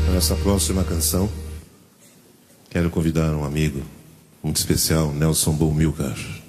Nessa próxima canção, quero convidar um amigo muito especial, Nelson Bomilcar.